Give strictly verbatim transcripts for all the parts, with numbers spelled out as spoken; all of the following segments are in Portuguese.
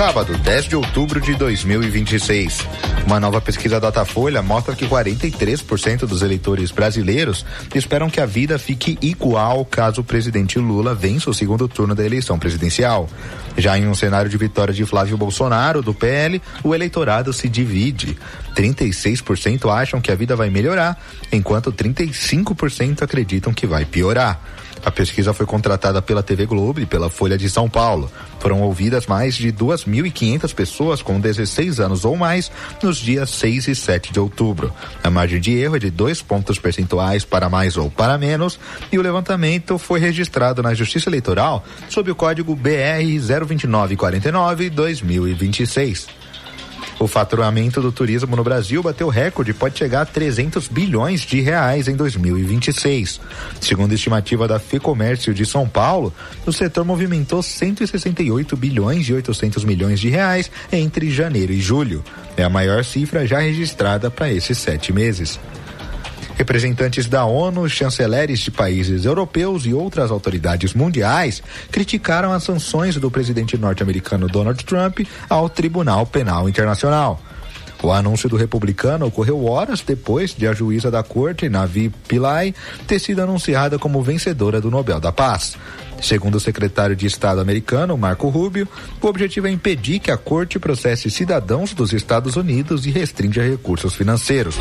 Sábado, dez de outubro de dois mil e vinte e seis. Uma nova pesquisa Datafolha mostra que quarenta e três por cento dos eleitores brasileiros esperam que a vida fique igual caso o presidente Lula vença o segundo turno da eleição presidencial. Já em um cenário de vitória de Flávio Bolsonaro, do P L, o eleitorado se divide. trinta e seis por cento acham que a vida vai melhorar, enquanto trinta e cinco por cento acreditam que vai piorar. A pesquisa foi contratada pela T V Globo e pela Folha de São Paulo. Foram ouvidas mais de duas mil e quinhentas pessoas com dezesseis anos ou mais nos dias seis e sete de outubro. A margem de erro é de dois pontos percentuais para mais ou para menos, e o levantamento foi registrado na Justiça Eleitoral sob o código B R zero dois nove quatro nove barra dois mil e vinte e seis. O faturamento do turismo no Brasil bateu recorde e pode chegar a trezentos bilhões de reais em dois mil e vinte e seis. Segundo a estimativa da FEComércio de São Paulo, o setor movimentou cento e sessenta e oito bilhões e oitocentos milhões de reais entre janeiro e julho. É a maior cifra já registrada para esses sete meses. Representantes da ONU, chanceleres de países europeus e outras autoridades mundiais criticaram as sanções do presidente norte-americano Donald Trump ao Tribunal Penal Internacional. O anúncio do republicano ocorreu horas depois de a juíza da corte, Navi Pillay, ter sido anunciada como vencedora do Nobel da Paz. Segundo o secretário de Estado americano, Marco Rubio, o objetivo é impedir que a corte processe cidadãos dos Estados Unidos e restrinja recursos financeiros.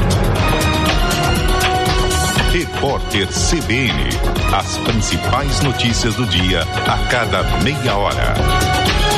Repórter C B N. As principais notícias do dia a cada meia hora.